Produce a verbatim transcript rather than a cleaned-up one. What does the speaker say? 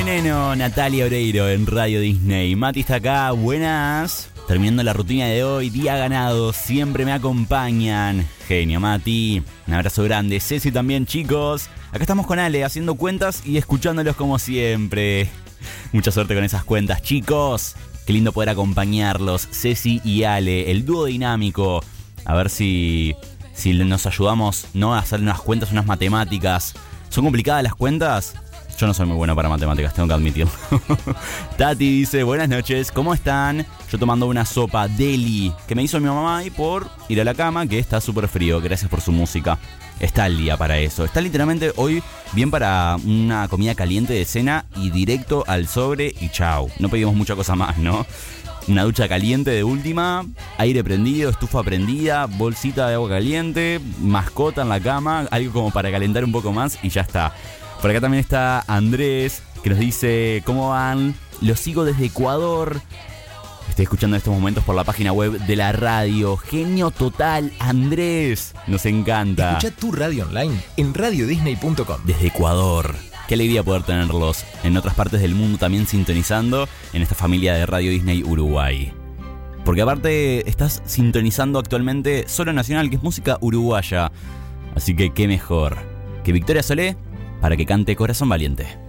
Veneno, Natalia Oreiro en Radio Disney. Mati está acá, buenas. Terminando la rutina de hoy, día ganado, siempre me acompañan. Genio, Mati, un abrazo grande. Ceci también, chicos. Acá estamos con Ale haciendo cuentas y escuchándolos como siempre. Mucha suerte con esas cuentas, chicos. Qué lindo poder acompañarlos, Ceci y Ale, el dúo dinámico. A ver si, si nos ayudamos, ¿no? A hacer unas cuentas, unas matemáticas. ¿Son complicadas las cuentas? Yo no soy muy bueno para matemáticas, tengo que admitirlo. Tati dice, buenas noches, ¿cómo están? Yo tomando una sopa deli que me hizo mi mamá y por ir a la cama, que está súper frío. Gracias por su música. Está el día para eso. Está literalmente hoy bien para una comida caliente de cena y directo al sobre y chau. No pedimos mucha cosa más, ¿no? Una ducha caliente de última, aire prendido, estufa prendida, bolsita de agua caliente, mascota en la cama, algo como para calentar un poco más y ya está. Por acá también está Andrés, que nos dice, ¿cómo van? Los sigo desde Ecuador. Estoy escuchando en estos momentos por la página web de la radio. Genio total, Andrés. Nos encanta. Escucha tu radio online en radio disney punto com. Desde Ecuador. Qué alegría poder tenerlos en otras partes del mundo también sintonizando en esta familia de Radio Disney Uruguay. Porque aparte estás sintonizando actualmente Solo Nacional, que es música uruguaya. Así que qué mejor que Victoria Solé para que cante Corazón Valiente.